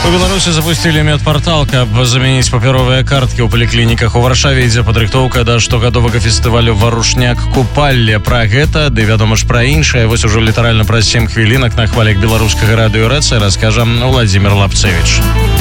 У Беларусі запусцілі медпартал, каб замяніць папяровыя карткі ў паліклініках. У Варшаве ідзе падрыхтоўка да штогадовага фестывалю «Варушняк купалле». Пра гэта, ды вядома ж пра іншае, вось ужо літаральна праз 7 хвілінак на хвалях беларускага радыё РЦ раскажа Владзімир Лапцевіч.